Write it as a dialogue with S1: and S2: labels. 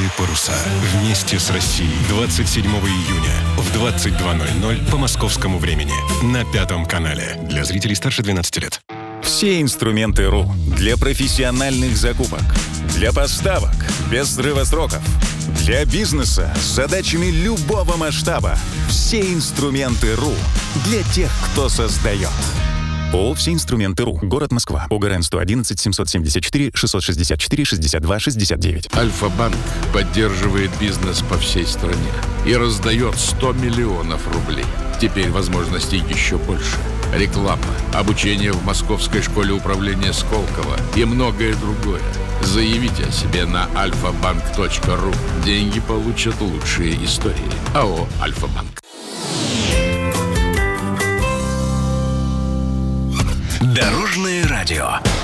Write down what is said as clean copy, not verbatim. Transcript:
S1: паруса. Вместе с Россией. 27 июня в 22:00 по московскому времени на Пятом канале. Для зрителей старше 12 лет.
S2: Все инструменты РУ для профессиональных закупок, для поставок без срыва сроков, для бизнеса с задачами любого масштаба. Все инструменты РУ для тех, кто создает. ООО «Все инструменты РУ». Город Москва. ОГРН 111 774 664 62 69.
S3: Альфа-банк поддерживает бизнес по всей стране и раздает 100 миллионов рублей. Теперь возможностей еще больше. Реклама, обучение в Московской школе управления Сколково и многое другое. Заявите о себе на alfabank.ru. Деньги получат лучшие истории. АО «Альфа-банк».
S4: Дорожное радио.